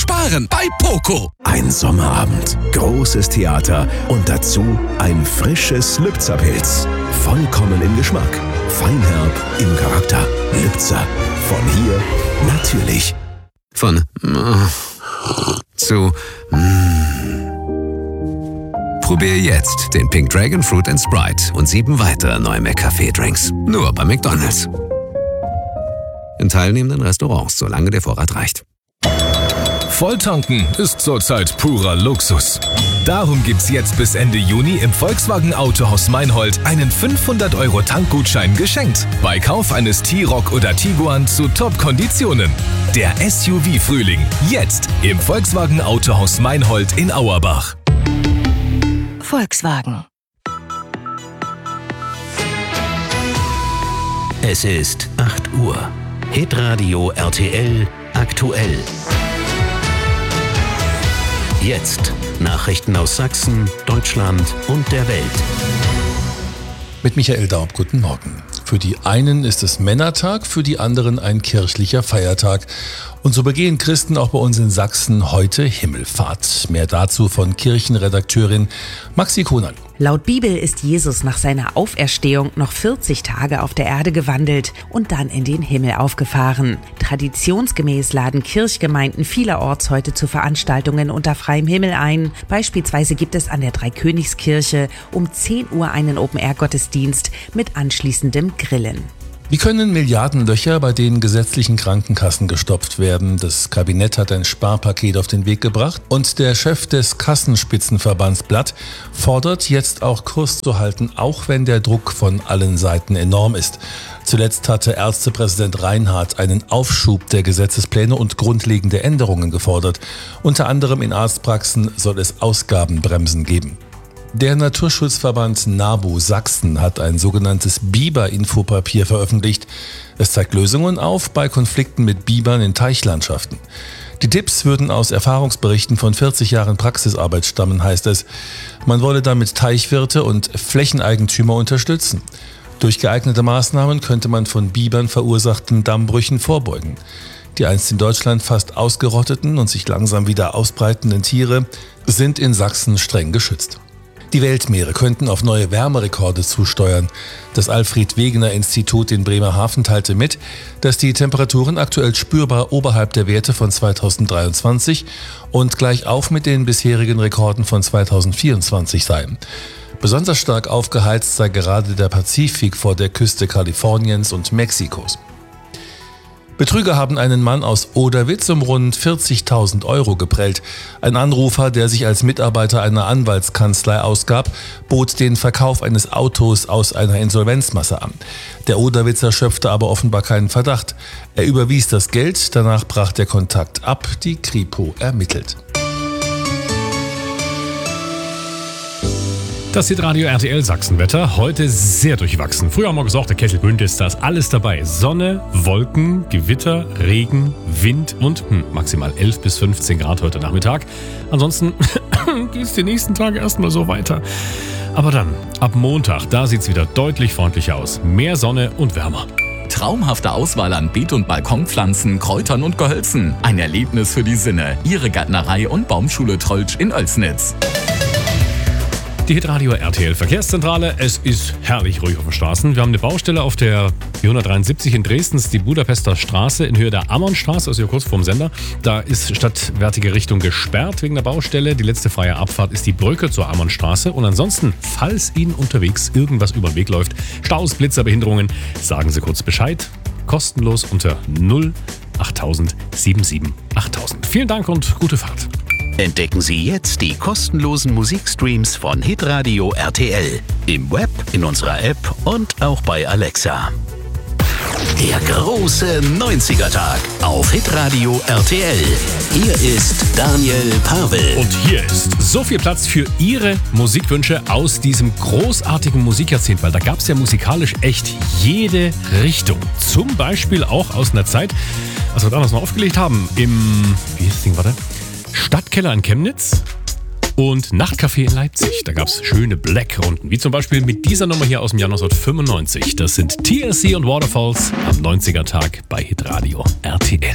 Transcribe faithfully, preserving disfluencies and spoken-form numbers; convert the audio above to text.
sparen bei Poco. Ein Sommerabend, großes Theater und dazu ein frisches Lübzer-Pilz. Vollkommen im Geschmack, feinherb im Charakter. Lübzer, von hier natürlich. Von äh, zu mm. Probier jetzt den Pink Dragon Fruit and Sprite und sieben weitere neue McCafé-Drinks. Nur bei McDonald's. In teilnehmenden Restaurants, solange der Vorrat reicht. Volltanken ist zurzeit purer Luxus. Darum gibt's jetzt bis Ende Juni im Volkswagen Autohaus Meinhold einen fünfhundert Euro Tankgutschein geschenkt. Bei Kauf eines T-Roc oder Tiguan zu Top-Konditionen. Der S U V-Frühling. Jetzt im Volkswagen Autohaus Meinhold in Auerbach. Volkswagen. Es ist acht Uhr. Hitradio R T L aktuell. Jetzt Nachrichten aus Sachsen, Deutschland und der Welt. Mit Michael Daub, guten Morgen. Für die einen ist es Männertag, für die anderen ein kirchlicher Feiertag. Und so begehen Christen auch bei uns in Sachsen heute Himmelfahrt. Mehr dazu von Kirchenredakteurin Maxi Konan. Laut Bibel ist Jesus nach seiner Auferstehung noch vierzig Tage auf der Erde gewandelt und dann in den Himmel aufgefahren. Traditionsgemäß laden Kirchgemeinden vielerorts heute zu Veranstaltungen unter freiem Himmel ein. Beispielsweise gibt es an der Dreikönigskirche um zehn Uhr einen Open-Air-Gottesdienst mit anschließendem Grillen. Wie können Milliardenlöcher bei den gesetzlichen Krankenkassen gestopft werden? Das Kabinett hat ein Sparpaket auf den Weg gebracht und der Chef des Kassenspitzenverbands Blatt fordert jetzt auch Kurs zu halten, auch wenn der Druck von allen Seiten enorm ist. Zuletzt hatte Ärztepräsident Reinhardt einen Aufschub der Gesetzespläne und grundlegende Änderungen gefordert. Unter anderem in Arztpraxen soll es Ausgabenbremsen geben. Der Naturschutzverband NABU Sachsen hat ein sogenanntes Biber-Infopapier veröffentlicht. Es zeigt Lösungen auf bei Konflikten mit Bibern in Teichlandschaften. Die Tipps würden aus Erfahrungsberichten von vierzig Jahren Praxisarbeit stammen, heißt es. Man wolle damit Teichwirte und Flächeneigentümer unterstützen. Durch geeignete Maßnahmen könnte man von Bibern verursachten Dammbrüchen vorbeugen. Die einst in Deutschland fast ausgerotteten und sich langsam wieder ausbreitenden Tiere sind in Sachsen streng geschützt. Die Weltmeere könnten auf neue Wärmerekorde zusteuern. Das Alfred-Wegener-Institut in Bremerhaven teilte mit, dass die Temperaturen aktuell spürbar oberhalb der Werte von zweitausenddreiundzwanzig und gleich auf mit den bisherigen Rekorden von zweitausendvierundzwanzig seien. Besonders stark aufgeheizt sei gerade der Pazifik vor der Küste Kaliforniens und Mexikos. Betrüger haben einen Mann aus Oderwitz um rund vierzigtausend Euro geprellt. Ein Anrufer, der sich als Mitarbeiter einer Anwaltskanzlei ausgab, bot den Verkauf eines Autos aus einer Insolvenzmasse an. Der Oderwitzer schöpfte aber offenbar keinen Verdacht. Er überwies das Geld, danach brach der Kontakt ab, die Kripo ermittelt. Das Hitradio R T L Sachsenwetter, heute sehr durchwachsen. Früher haben wir gesagt, der Kessel Günd ist das, alles dabei. Sonne, Wolken, Gewitter, Regen, Wind und hm, maximal elf bis fünfzehn Grad heute Nachmittag. Ansonsten geht es die nächsten Tage erstmal so weiter. Aber dann, ab Montag, da sieht es wieder deutlich freundlicher aus. Mehr Sonne und wärmer. Traumhafte Auswahl an Beet- und Balkonpflanzen, Kräutern und Gehölzen. Ein Erlebnis für die Sinne. Ihre Gärtnerei und Baumschule Trolltsch in Oelsnitz. Die Hitradio R T L Verkehrszentrale. Es ist herrlich ruhig auf den Straßen. Wir haben eine Baustelle auf der B hundertdreiundsiebzig in Dresden, die Budapester Straße in Höhe der Ammernstraße, also hier kurz vorm Sender. Da ist stadtwärtige Richtung gesperrt wegen der Baustelle. Die letzte freie Abfahrt ist die Brücke zur Ammernstraße. Und ansonsten, falls Ihnen unterwegs irgendwas über den Weg läuft, Staus, Blitzer, Behinderungen, sagen Sie kurz Bescheid. Kostenlos unter null achttausend siebenundsiebzig achttausend. Vielen Dank und gute Fahrt. Entdecken Sie jetzt die kostenlosen Musikstreams von Hitradio R T L. Im Web, in unserer App und auch bei Alexa. Der große neunziger-Tag auf Hitradio R T L. Hier ist Daniel Pavel. Und hier ist so viel Platz für Ihre Musikwünsche aus diesem großartigen Musikjahrzehnt, weil da gab es ja musikalisch echt jede Richtung. Zum Beispiel auch aus einer Zeit, als wir damals noch aufgelegt haben, im, wie hieß das Ding, warte? Stadtkeller in Chemnitz und Nachtcafé in Leipzig. Da gab es schöne Black-Runden, wie zum Beispiel mit dieser Nummer hier aus dem Jahr neunzehnhundertfünfundneunzig. Das sind T L C und Waterfalls am neunziger-Tag bei Hitradio R T L.